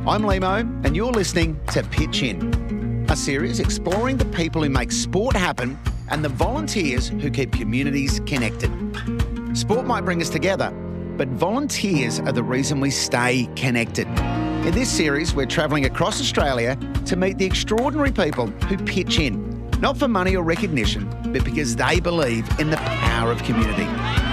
I'm Limo, and you're listening to Pitch In, a series exploring the people who make sport happen and the volunteers who keep communities connected. Sport might bring us together, but volunteers are the reason we stay connected. In this series, we're travelling across Australia to meet the extraordinary people who pitch in, not for money or recognition, but because they believe in the power of community.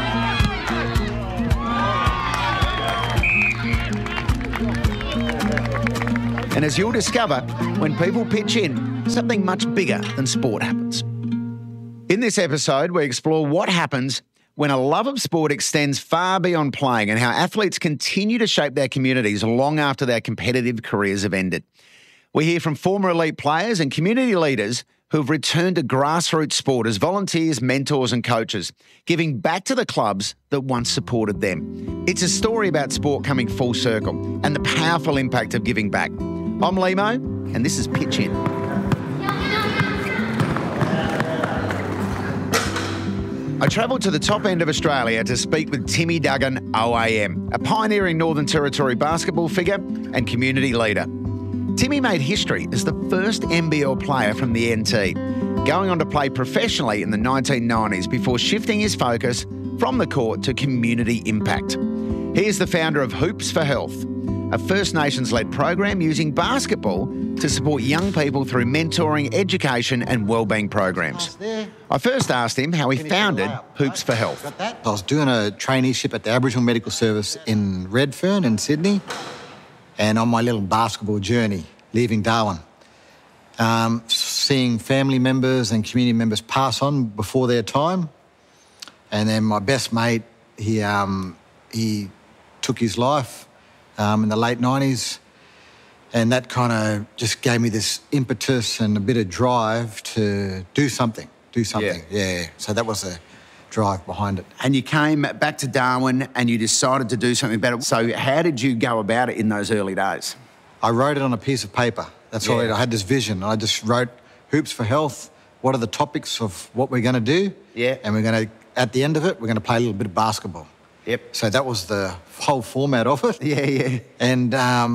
And as you'll discover, when people pitch in, something much bigger than sport happens. In this episode, we explore what happens when a love of sport extends far beyond playing and how athletes continue to shape their communities long after their competitive careers have ended. We hear from former elite players and community leaders who have returned to grassroots sport as volunteers, mentors and coaches, giving back to the clubs that once supported them. It's a story about sport coming full circle and the powerful impact of giving back. I'm Limo, and this is Pitch In. I travelled to the top end of Australia to speak with Timmy Duggan, OAM, a pioneering Northern Territory basketball figure and community leader. Timmy made history as the first NBL player from the NT, going on to play professionally in the 1990s before shifting his focus from the court to community impact. He is the founder of Hoops for Health, a First Nations-led program using basketball to support young people through mentoring, education and wellbeing programs. I first asked him how he founded Hoops for Health. I was doing a traineeship at the Aboriginal Medical Service in Redfern in Sydney, and on my little basketball journey, leaving Darwin, seeing family members and community members pass on before their time. And then my best mate, he took his life in the late 90s, and that kind of just gave me this impetus and a bit of drive to do something. Yeah. So that was the drive behind it. And you came back to Darwin and you decided to do something about it. So how did you go about it in those early days? I wrote it on a piece of paper. That's all I had, this vision. I just wrote Hoops for Health. What are the topics of what we're going to do? Yeah. And we're going to, at the end of it, we're going to play a little bit of basketball. Yep. So that was the whole format of it. Yeah. And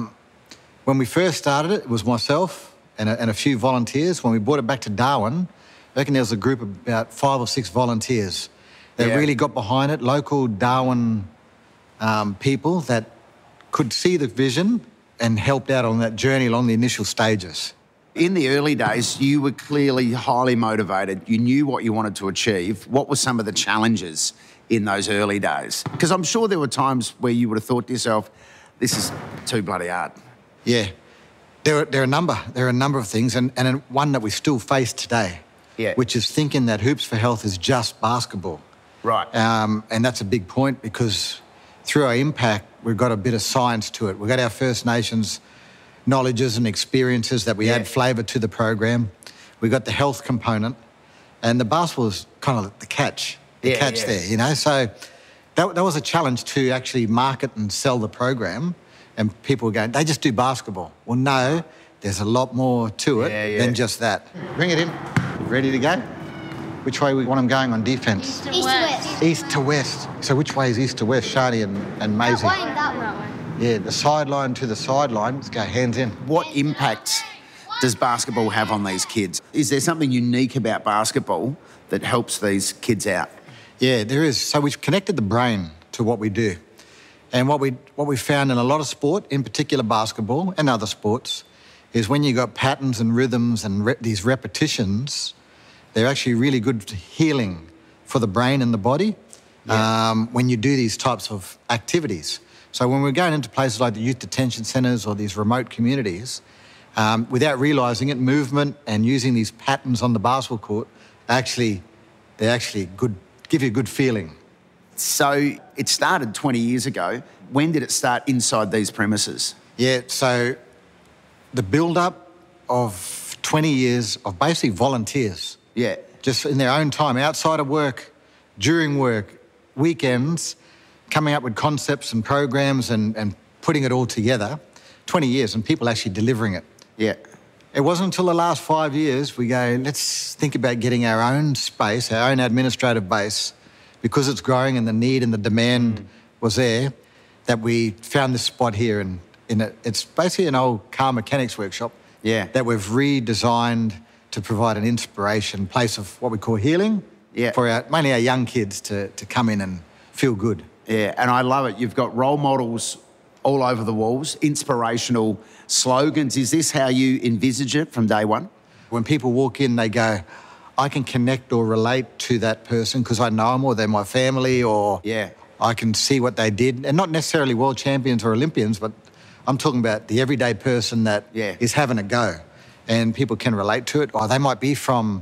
when we first started it was myself and a few volunteers. When we brought it back to Darwin, I reckon there was a group of about 5 or 6 volunteers that really got behind it, local Darwin people that could see the vision and helped out on that journey along the initial stages. In the early days, you were clearly highly motivated. You knew what you wanted to achieve. What were some of the challenges in those early days? Because I'm sure there were times where you would have thought to yourself, this is too bloody hard. Yeah. There are a number of things, and one that we still face today, which is thinking that Hoops for Health is just basketball. Right. And that's a big point because through our impact, we've got a bit of science to it. We've got our First Nations knowledges and experiences that we add flavour to the program. We've got the health component, and the basketball is kind of the catch. There, you know. So that was a challenge to actually market and sell the program, and people were going, they just do basketball. Well, no, there's a lot more to it than just that. Bring it in. Ready to go? Which way we want them going on defence? East to west. East to west. So which way is east to west, Shani and Maisie? That way. Yeah, the sideline to the sideline. Let's go hands in. What impact does basketball have on these kids? Is there something unique about basketball that helps these kids out? Yeah, there is. So we've connected the brain to what we do. And what we found in a lot of sport, in particular basketball and other sports, is when you got patterns and rhythms and these repetitions, they're actually really good healing for the brain and the body when you do these types of activities. So when we're going into places like the youth detention centres or these remote communities, without realising it, movement and using these patterns on the basketball court, they actually give you a good feeling. So it started 20 years ago. When did it start inside these premises? Yeah, so the build-up of 20 years of basically volunteers. Yeah. Just in their own time, outside of work, during work, weekends, coming up with concepts and programs and putting it all together. 20 years and people actually delivering it. Yeah. It wasn't until the last 5 years we go, let's think about getting our own space, our own administrative base, because it's growing and the need and the demand was there, that we found this spot here It's basically an old car mechanics workshop that we've redesigned to provide an inspiration, place of what we call healing for mainly our young kids to come in and feel good. Yeah, and I love it. You've got role models all over the walls, inspirational slogans. Is this how you envisage it from day one? When people walk in, they go, I can connect or relate to that person because I know them or they're my family or I can see what they did. And not necessarily world champions or Olympians, but I'm talking about the everyday person that is having a go and people can relate to it. Or they might be from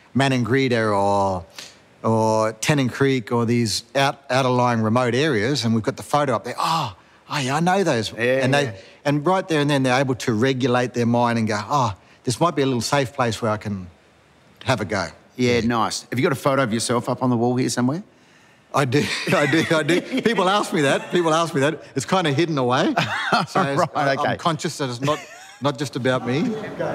Maningrida or Tennant Creek or these out-of-lying remote areas, and we've got the photo up there. Oh yeah, I know those. And right there and then they're able to regulate their mind and go, this might be a little safe place where I can have a go. Yeah, nice. Have you got a photo of yourself up on the wall here somewhere? I do. People ask me that. It's kind of hidden away. So I'm conscious that it's not just about me.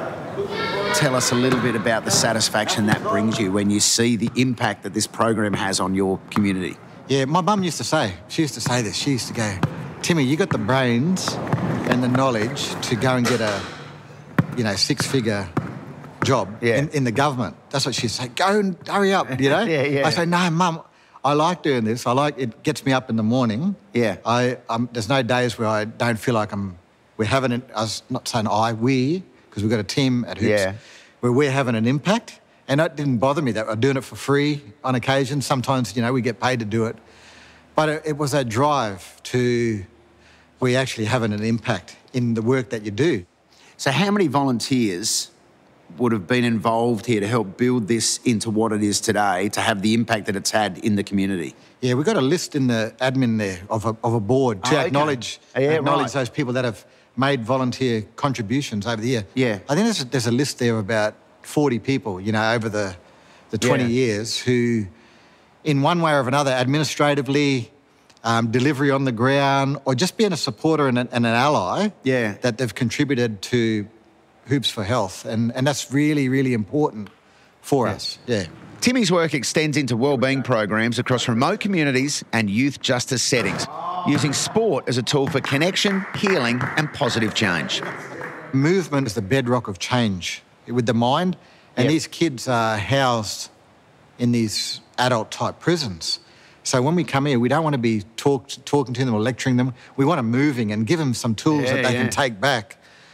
Tell us a little bit about the satisfaction that brings you when you see the impact that this program has on your community. Yeah, my mum used to say this. She used to go, Timmy, you got the brains and the knowledge to go and get a, six-figure job in the government. That's what she'd say. Go and hurry up, I say, no, Mum, I like doing this. It gets me up in the morning. Yeah. There's no days where I don't feel like we're having it. I was not saying we, because we've got a team at Hoops where we're having an impact. And it didn't bother me that we're doing it for free on occasion. Sometimes, we get paid to do it. But it was that drive to we actually having an impact in the work that you do. So how many volunteers would have been involved here to help build this into what it is today, to have the impact that it's had in the community? Yeah, we've got a list in the admin there of a board to acknowledge those people that have made volunteer contributions over the year. Yeah. I think there's a list there of about 40 people, over the 20 years who, in one way or another, administratively, delivery on the ground, or just being a supporter and an ally, that they've contributed to Hoops for Health. And that's really, really important for us. Yeah. Timmy's work extends into wellbeing programs across remote communities and youth justice settings, using sport as a tool for connection, healing and positive change. Movement is the bedrock of change with the mind, and these kids are housed in these adult-type prisons. So when we come here, we don't want to be talking to them or lecturing them. We want them moving and give them some tools that they can take back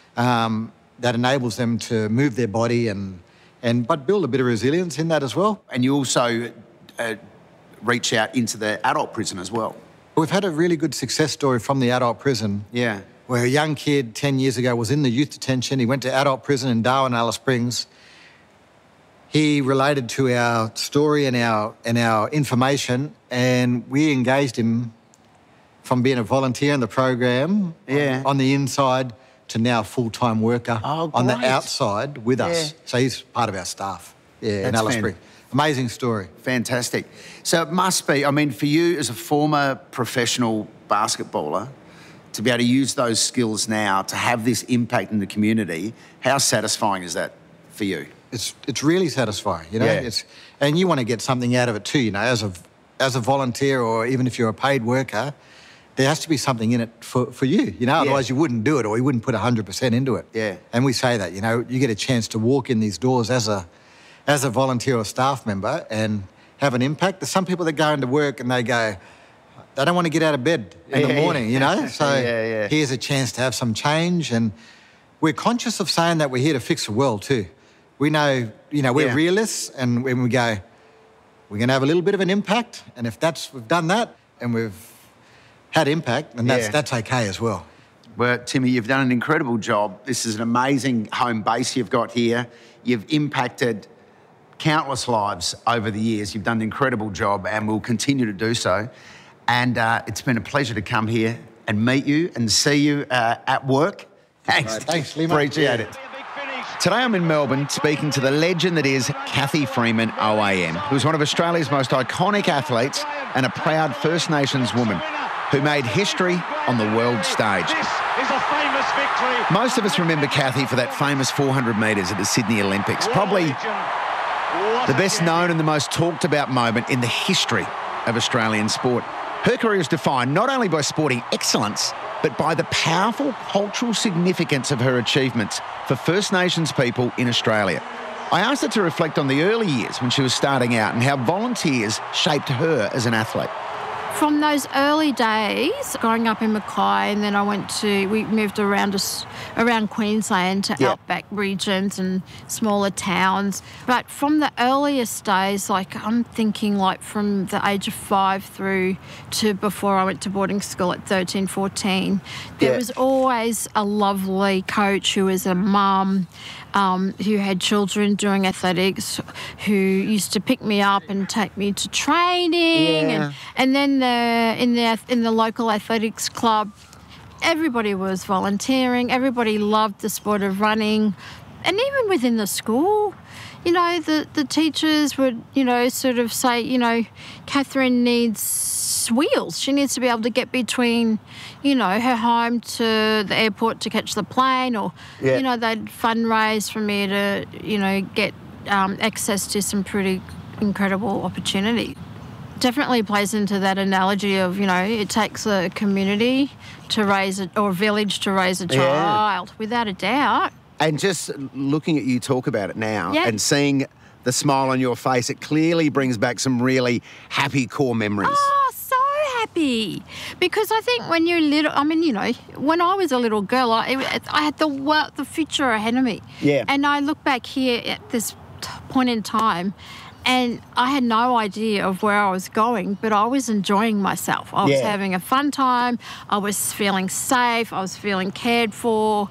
that enables them to move their body but build a bit of resilience in that as well. And you also reach out into the adult prison as well. We've had a really good success story from the adult prison. Yeah. Where a young kid 10 years ago was in the youth detention. He went to adult prison in Darwin, Alice Springs. He related to our story and our information, and we engaged him from being a volunteer in the program on the inside to now a full-time worker on the outside with us. So he's part of our staff in Alice Springs. Amazing story. Fantastic. So it must be, for you as a former professional basketballer, to be able to use those skills now to have this impact in the community, how satisfying is that for you? It's really satisfying, and you want to get something out of it too, as a volunteer, or even if you're a paid worker, there has to be something in it for you, otherwise you wouldn't do it, or you wouldn't put 100% into it. Yeah. And we say that, you get a chance to walk in these doors as a volunteer or staff member and have an impact. There's some people that go into work and they don't want to get out of bed in the morning, So here's a chance to have some change, and we're conscious of saying that we're here to fix the world too. We know, we're realists, and when we go, we're going to have a little bit of an impact, and if we've done that and we've had impact, and that's okay as well. Well, Timmy, you've done an incredible job. This is an amazing home base you've got here. You've impacted countless lives over the years. You've done an incredible job and will continue to do so. And it's been a pleasure to come here and meet you and see you at work. Thanks. Right, thanks, Lima. Appreciate it. Today I'm in Melbourne speaking to the legend that is Cathy Freeman OAM, who's one of Australia's most iconic athletes and a proud First Nations woman who made history on the world stage. This is a famous victory. Most of us remember Cathy for that famous 400 metres at the Sydney Olympics, probably the best known and the most talked about moment in the history of Australian sport. Her career is defined not only by sporting excellence, but by the powerful cultural significance of her achievements for First Nations people in Australia. I asked her to reflect on the early years when she was starting out and how volunteers shaped her as an athlete. From those early days, growing up in Mackay, and then we moved around Queensland to outback regions and smaller towns. But from the earliest days, like I'm thinking like from the age of 5 through to before I went to boarding school at 13, 14, there was always a lovely coach who was a mum, who had children doing athletics, who used to pick me up and take me to training, and then in the local athletics club, everybody was volunteering. Everybody loved the sport of running, and even within the school, you know, the teachers would, you know, sort of say, you know, Catherine needs wheels. She needs to be able to get between, you know, her home to the airport to catch the plane, or, you know, they'd fundraise for me to, you know, get access to some pretty incredible opportunity. Definitely plays into that analogy of, you know, it takes a community to raise or a village to raise a child, without a doubt. And just looking at you talk about it now and seeing the smile on your face, it clearly brings back some really happy core memories. Oh, so happy. Because I think when you're little, I mean, you know, when I was a little girl, I had the future ahead of me. Yeah. And I look back here at this point in time, and I had no idea of where I was going, but I was enjoying myself. I was having a fun time. I was feeling safe. I was feeling cared for.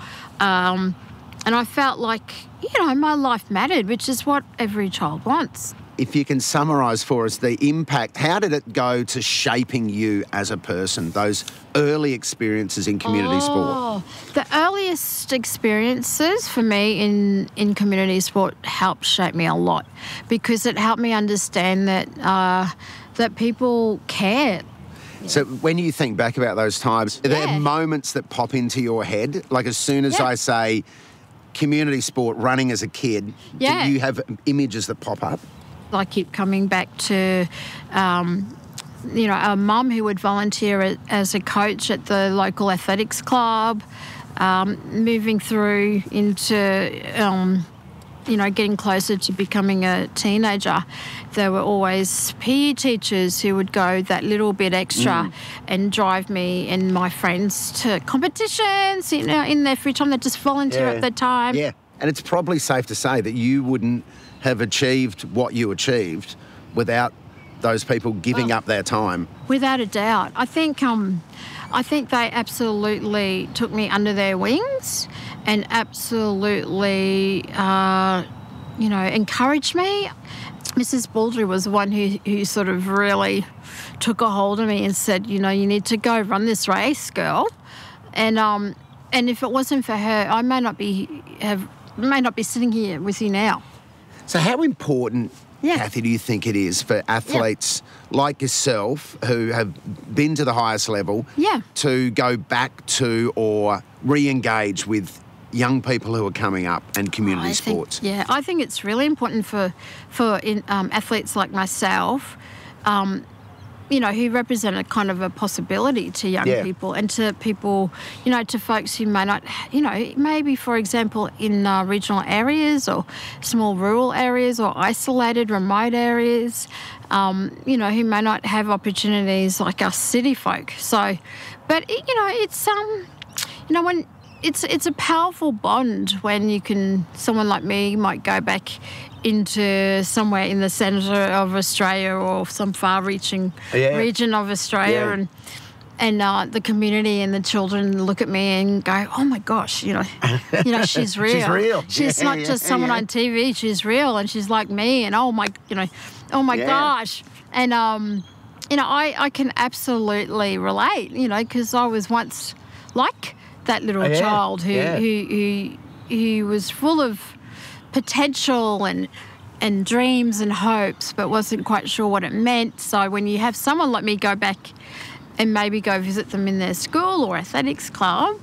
And I felt like, you know, my life mattered, which is what every child wants. If you can summarise for us the impact, how did it go to shaping you as a person, those early experiences in community sport? The earliest experiences for me in community sport helped shape me a lot, because it helped me understand that people care. So when you think back about those times, are there moments that pop into your head? Like as soon as I say community sport, running as a kid, do you have images that pop up? I keep coming back to, you know, a mum who would volunteer as a coach at the local athletics club, moving through into, you know, getting closer to becoming a teenager. There were always PE teachers who would go that little bit extra and drive me and my friends to competitions, you know, in their free time. They just volunteer at the time. Yeah, and it's probably safe to say that you wouldn't have achieved what you achieved without those people giving up their time. Without a doubt. I think they absolutely took me under their wings and absolutely, you know, encouraged me. Mrs. Baldry was the one who sort of really took a hold of me and said, you know, you need to go run this race, girl. And if it wasn't for her, I may not be sitting here with you now. So how important, Kathy, do you think it is for athletes like yourself who have been to the highest level to go back to or re-engage with young people who are coming up and community sports? I think it's really important for athletes like myself, you know, who represent a kind of a possibility to young people and to people, you know, to folks who may not, you know, maybe, for example, in regional areas or small rural areas or isolated remote areas, you know, who may not have opportunities like us city folk. So, but, you know, it's, you know, when it's a powerful bond when you can, someone like me might go back into somewhere in the centre of Australia or some far-reaching region of Australia and the community and the children look at me and go, oh my gosh, you know, she's real. She's real. She's not just someone on TV. She's real and she's like me. And oh my gosh. And you know, I can absolutely relate. You know, because I was once like that little child who was full of potential and dreams and hopes, but wasn't quite sure what it meant. So when you have someone like me go back and maybe go visit them in their school or athletics club,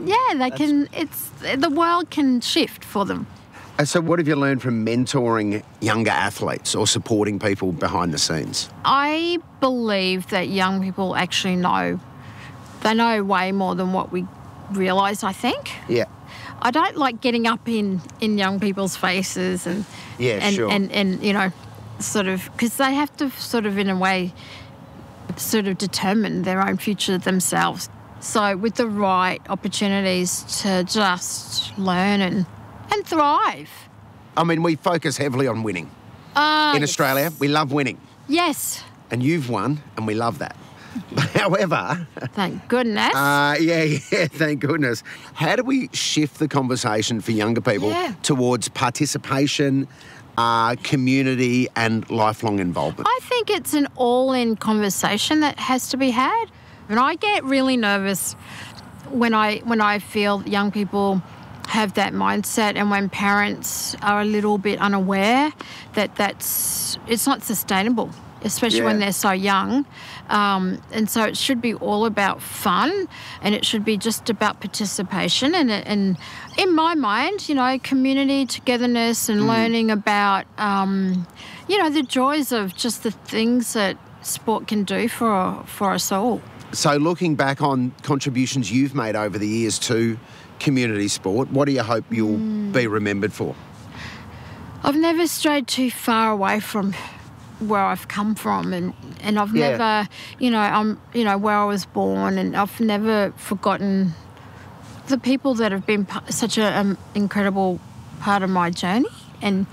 the world can shift for them. So what have you learned from mentoring younger athletes or supporting people behind the scenes? I believe that young people actually know They know way more than what we realise, I think. Yeah. I don't like getting up in young people's faces and you know, sort of, because they have to sort of, in a way, sort of determine their own future themselves. So with the right opportunities to just learn and thrive. I mean, we focus heavily on winning. In Australia, we love winning. Yes. And you've won, and we love that. However... Thank goodness. Thank goodness. How do we shift the conversation for younger people towards participation, community and lifelong involvement? I think it's an all-in conversation that has to be had. And I get really nervous when I feel young people have that mindset, and when parents are a little bit unaware that it's not sustainable, especially when they're so young. And so it should be all about fun, and it should be just about participation. And in my mind, you know, community, togetherness, and learning about, you know, the joys of just the things that sport can do for us all. So looking back on contributions you've made over the years to community sport, what do you hope you'll be remembered for? I've never strayed too far away from where I've come from, and I've never, where I was born, and I've never forgotten the people that have been such an incredible part of my journey. And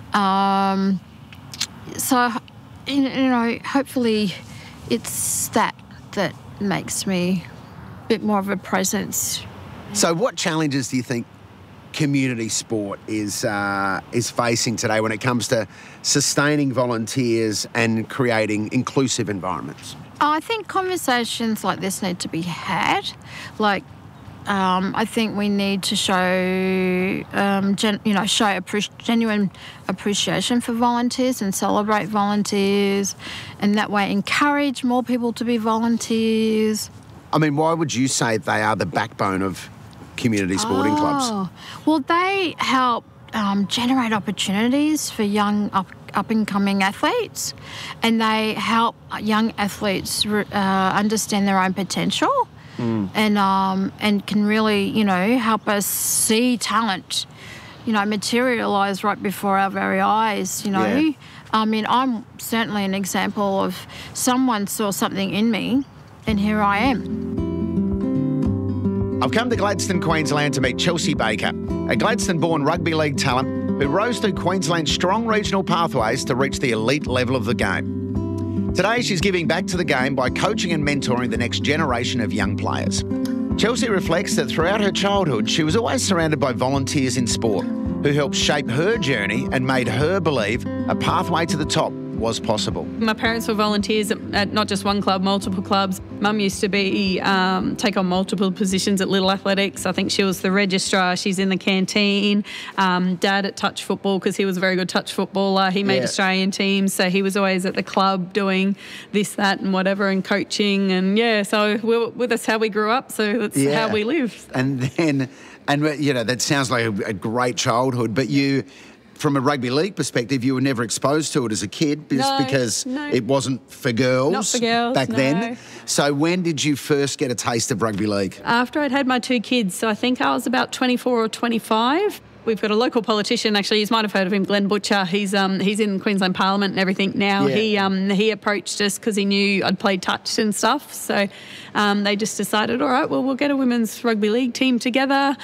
so, you know, hopefully it's that makes me a bit more of a presence. So what challenges do you think community sport is facing today when it comes to sustaining volunteers and creating inclusive environments? I think conversations like this need to be had. Like, I think we need to show, genuine appreciation for volunteers and celebrate volunteers, and that way encourage more people to be volunteers. I mean, why would you say they are the backbone of community sporting clubs? Well, they help generate opportunities for young up-and-coming athletes, and they help young athletes understand their own potential, and can really, you know, help us see talent, you know, materialise right before our very eyes, you know. Yeah. I mean, I'm certainly an example of someone saw something in me, and here I am. I've come to Gladstone, Queensland to meet Chelsea Baker, a Gladstone-born rugby league talent who rose through Queensland's strong regional pathways to reach the elite level of the game. Today, she's giving back to the game by coaching and mentoring the next generation of young players. Chelsea reflects that throughout her childhood, she was always surrounded by volunteers in sport who helped shape her journey and made her believe a pathway to the top was possible. My parents were volunteers at not just one club, multiple clubs. Mum used to take on multiple positions at Little Athletics. I think she was the registrar. She's in the canteen. Dad at touch football, because he was a very good touch footballer. He made Australian teams, so he was always at the club doing this, that and whatever, and coaching. And, so that's how we grew up, so that's how we live. And you know, that sounds like a great childhood, but you... From a rugby league perspective, you were never exposed to it as a kid because it wasn't for girls, not for girls back then. So when did you first get a taste of rugby league? After I'd had my two kids. So I think I was about 24 or 25. We've got a local politician, actually, you might have heard of him, Glenn Butcher. He's in Queensland Parliament and everything now. Yeah. He approached us because he knew I'd played touch and stuff. So they just decided, all right, well, we'll get a women's rugby league team together.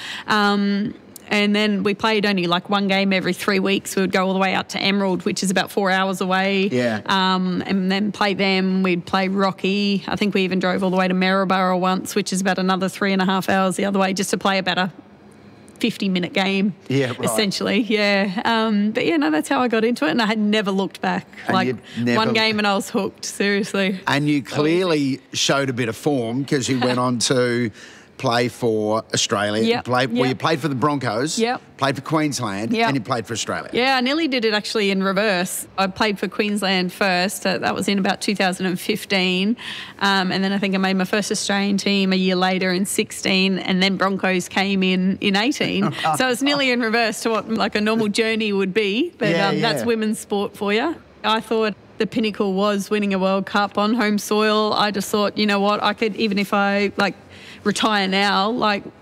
And then we played only like one game every 3 weeks. We would go all the way out to Emerald, which is about 4 hours away. Yeah. And then play them. We'd play Rocky. I think we even drove all the way to Maryborough once, which is about another 3.5 hours the other way, just to play about a 50-minute game, essentially. Yeah. But, that's how I got into it, and I had never looked back. One game and I was hooked, seriously. And you clearly showed a bit of form because you went on to play for Australia. You played for the Broncos, played for Queensland, and you played for Australia. Yeah, I nearly did it actually in reverse. I played for Queensland first. That was in about 2015. And then I think I made my first Australian team a year later in 16, and then Broncos came in 18. So it's nearly in reverse to what like a normal journey would be. But that's women's sport for you. I thought the pinnacle was winning a World Cup on home soil. I just thought, you know what, I could, even if I retire now,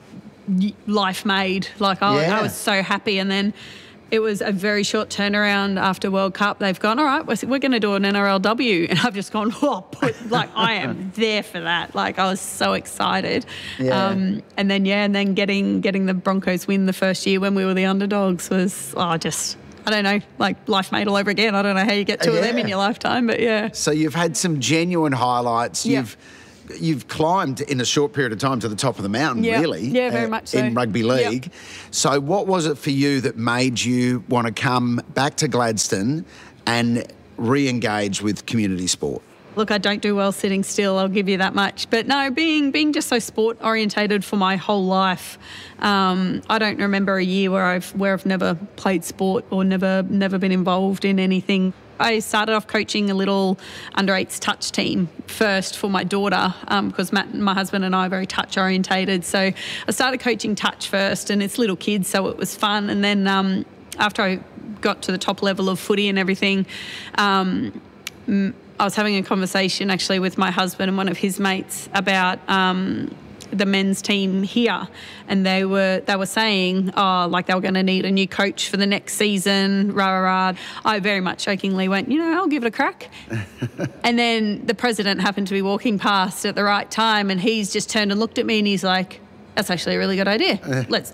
life made. I was so happy. And then it was a very short turnaround after World Cup. They've gone, all right, we're going to do an NRLW. And I've just gone, I am there for that. I was so excited. Yeah. And then getting the Broncos win the first year when we were the underdogs was, I don't know, life made all over again. I don't know how you get two of them in your lifetime, but yeah. So you've had some genuine highlights. Yeah. You've climbed in a short period of time to the top of the mountain, really. Yeah, very much so. In rugby league. Yep. So what was it for you that made you want to come back to Gladstone and re-engage with community sport? Look, I don't do well sitting still, I'll give you that much. But no, being just so sport orientated for my whole life, I don't remember a year where I've never played sport or never been involved in anything. I started off coaching a little under-8s touch team first for my daughter because Matt, my husband, and I are very touch orientated. So I started coaching touch first, and it's little kids, so it was fun. And then after I got to the top level of footy and everything, I was having a conversation actually with my husband and one of his mates about the men's team here, and they were saying, they were going to need a new coach for the next season, rah, rah, rah. I very much jokingly went, I'll give it a crack. And then the president happened to be walking past at the right time, and he's just turned and looked at me and he's like, that's actually a really good idea. Let's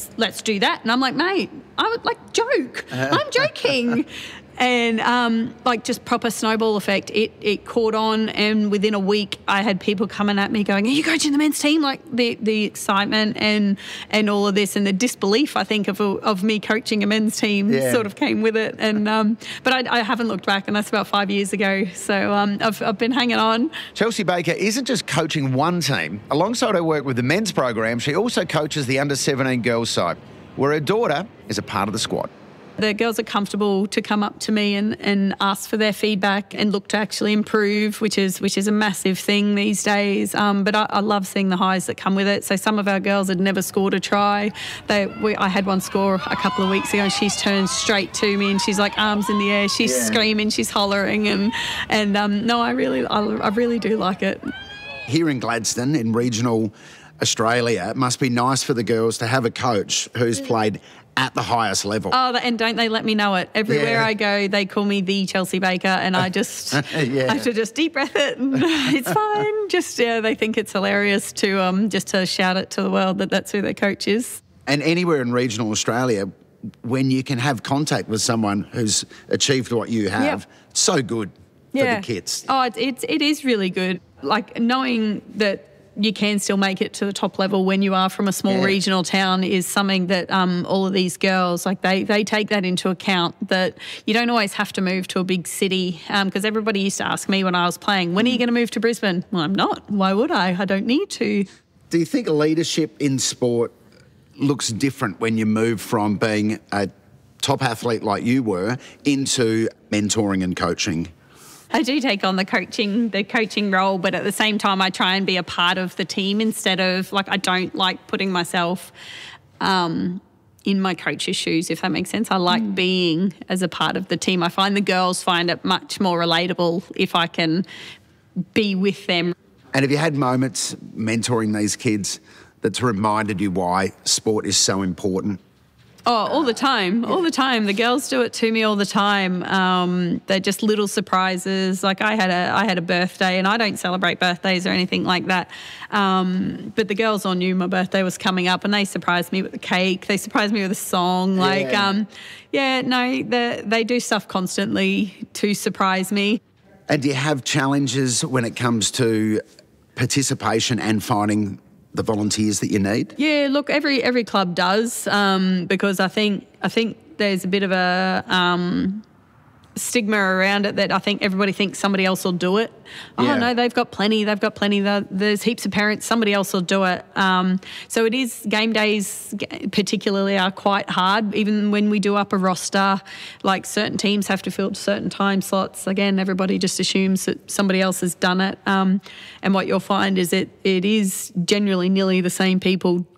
do that. And I'm like, mate, I would joke. I'm joking. And just proper snowball effect. It caught on, and within a week I had people coming at me going, are you coaching the men's team? The excitement and all of this, and the disbelief, I think, of me coaching a men's team sort of came with it. And but I haven't looked back, and that's about 5 years ago. So I've been hanging on. Chelsea Baker isn't just coaching one team. Alongside her work with the men's program, she also coaches the under-17 girls side, where her daughter is a part of the squad. The girls are comfortable to come up to me and ask for their feedback and look to actually improve, which is a massive thing these days. But I love seeing the highs that come with it. So some of our girls had never scored a try. I had one score a couple of weeks ago, and she's turned straight to me and she's arms in the air, she's screaming, she's hollering, and no, I really do like it. Here in Gladstone, in regional Australia, it must be nice for the girls to have a coach who's played at the highest level. Oh, and don't they let me know it. Everywhere I go, they call me the Chelsea Baker, and I just I have to just deep breath it, and it's fine. They think it's hilarious to just to shout it to the world that that's who their coach is. And anywhere in regional Australia, when you can have contact with someone who's achieved what you have, so good for the kids. Oh, it is really good. Knowing that you can still make it to the top level when you are from a small regional town is something that all of these girls, they take that into account, that you don't always have to move to a big city, because everybody used to ask me when I was playing, when are you going to move to Brisbane? Well, I'm not. Why would I? I don't need to. Do you think leadership in sport looks different when you move from being a top athlete like you were into mentoring and coaching? I do take on the coaching role, but at the same time I try and be a part of the team instead of, I don't like putting myself in my coach's shoes, if that makes sense. I like being as a part of the team. I find the girls find it much more relatable if I can be with them. And have you had moments mentoring these kids that's reminded you why sport is so important? Oh, all the time, all the time. The girls do it to me all the time. They're just little surprises. I had a birthday, and I don't celebrate birthdays or anything like that. But the girls all knew my birthday was coming up, and they surprised me with a cake. They surprised me with a song. They do stuff constantly to surprise me. And do you have challenges when it comes to participation and finding the volunteers that you need? Yeah, look, every club does, because I think there's a bit of a stigma around it that I think everybody thinks somebody else will do it. Oh no, they've got plenty. There's heaps of parents. Somebody else will do it. So it is, game days particularly are quite hard. Even when we do up a roster, certain teams have to fill certain time slots. Again, everybody just assumes that somebody else has done it. And what you'll find is it is generally nearly the same people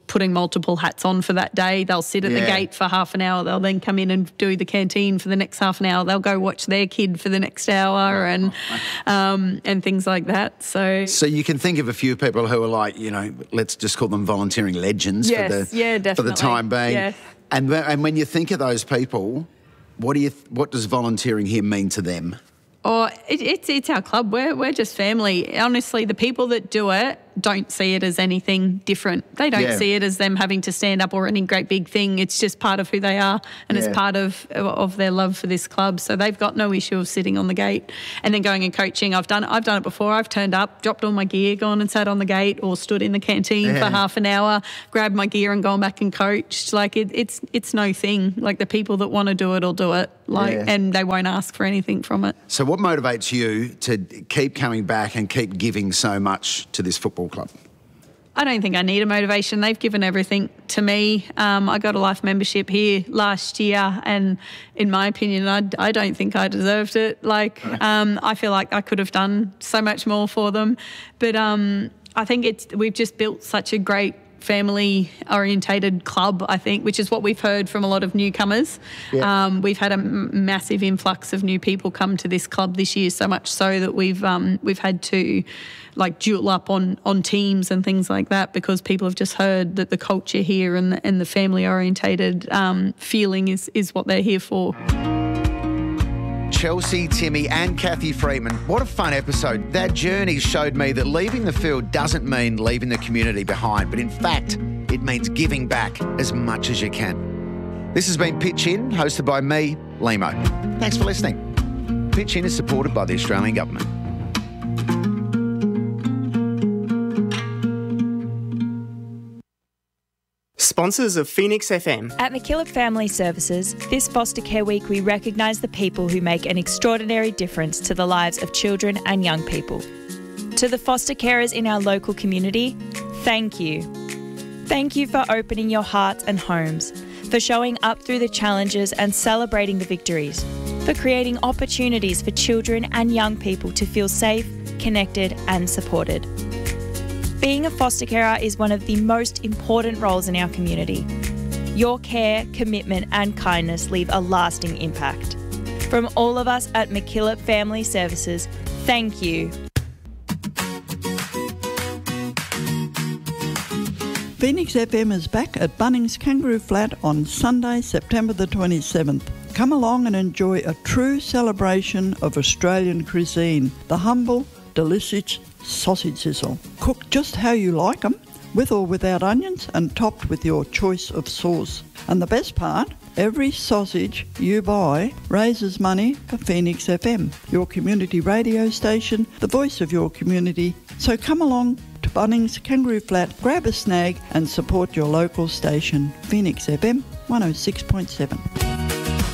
putting multiple hats on for that day. They'll sit at the gate for half an hour. They'll then come in and do the canteen for the next half an hour. They'll go watch their kid for the next hour and things like that. So you can think of a few people who are like, let's just call them volunteering legends for the time being. Yes. And when you think of those people, what does volunteering here mean to them? Oh, it's our club. We're just family. Honestly, the people that do it don't see it as anything different. They don't see it as them having to stand up or any great big thing. It's just part of who they are, and it's part of their love for this club. So they've got no issue of sitting on the gate and then going and coaching. I've done it before. I've turned up, dropped all my gear, gone and sat on the gate, or stood in the canteen for half an hour, grabbed my gear and gone back and coached. Like it's no thing. Like the people that want to do it will do it. And they won't ask for anything from it. So what motivates you to keep coming back and keep giving so much to this football club? I don't think I need a motivation. They've given everything to me. I got a life membership here last year, and in my opinion, I don't think I deserved it. I feel like I could have done so much more for them. But I think we've just built such a great family-orientated club, I think, which is what we've heard from a lot of newcomers. Yeah. We've had a massive influx of new people come to this club this year, so much so that we've had to duel up on teams and things like that, because people have just heard that the culture here and the family-orientated feeling is what they're here for. Chelsea, Timmy and Kathy Freeman, what a fun episode. That journey showed me that leaving the field doesn't mean leaving the community behind, but in fact, it means giving back as much as you can. This has been Pitch In, hosted by me, Limo. Thanks for listening. Pitch In is supported by the Australian Government. Sponsors of Phoenix FM. At MacKillop Family Services, this Foster Care Week we recognise the people who make an extraordinary difference to the lives of children and young people. To the foster carers in our local community, thank you. Thank you for opening your hearts and homes, for showing up through the challenges and celebrating the victories, for creating opportunities for children and young people to feel safe, connected and supported. Being a foster carer is one of the most important roles in our community. Your care, commitment and kindness leave a lasting impact. From all of us at MacKillop Family Services, thank you. Phoenix FM is back at Bunnings Kangaroo Flat on Sunday, September the 27th. Come along and enjoy a true celebration of Australian cuisine, the humble, delicious sausage sizzle. Cooked just how you like them, with or without onions, and topped with your choice of sauce. And the best part, every sausage you buy raises money for Phoenix FM, your community radio station, the voice of your community. So come along to Bunnings Kangaroo Flat, grab a snag and support your local station, Phoenix FM 106.7.